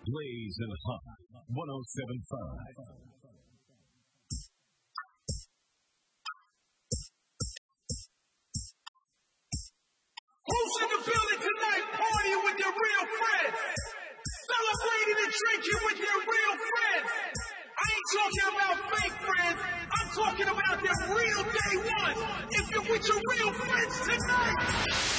Blazing Hot 107.5. Who's in the building tonight partying with their real friends? Celebrating and drinking with their real friends. I ain't talking about fake friends. I'm talking about their real day one. If you're with your real friends tonight.